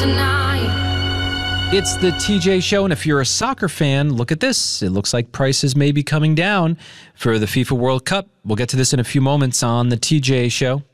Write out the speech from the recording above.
deny it. It's the TJ Show, and if you're a soccer fan, look at this. It looks like prices may be coming down for the FIFA World Cup. We'll get to this in a few moments on the TJ Show.